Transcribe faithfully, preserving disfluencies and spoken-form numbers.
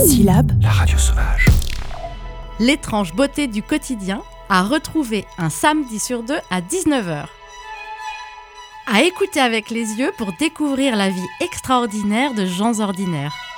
Syllabe, la radio sauvage. L'étrange beauté du quotidien à retrouver un samedi sur deux à dix-neuf heures. À écouter avec les yeux pour découvrir la vie extraordinaire de gens ordinaires.